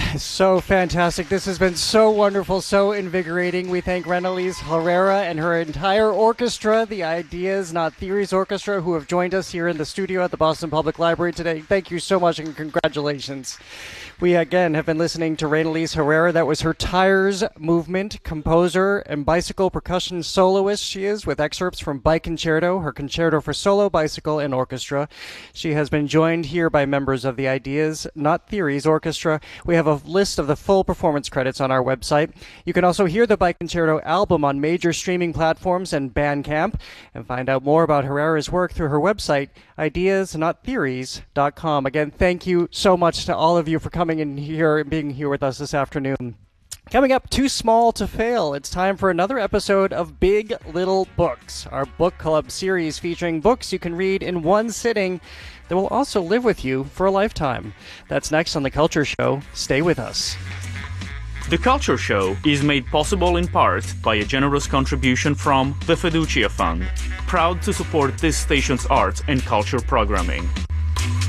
So fantastic. This has been so wonderful, so invigorating. We thank Renalise Herrera and her entire orchestra, the Ideas Not Theories Orchestra, who have joined us here in the studio at the Boston Public Library today. Thank you so much and congratulations. We again have been listening to Renalise Herrera. That was her Tires movement, composer and bicycle percussion soloist she is, with excerpts from Bike Concerto, her concerto for solo, bicycle, and orchestra. She has been joined here by members of the Ideas Not Theories Orchestra. We have a list of the full performance credits on our website. You can also hear the Bike Concerto album on major streaming platforms and Bandcamp, and find out more about Herrera's work through her website, ideasnottheories.com. Again, thank you so much to all of you for coming in here and being here with us this afternoon. Coming up, Too Small to Fail. It's time for another episode of Big Little Books, our book club series featuring books you can read in one sitting that will also live with you for a lifetime. That's next on The Culture Show. Stay with us. The Culture Show is made possible in part by a generous contribution from the Fiducia Fund, proud to support this station's arts and culture programming.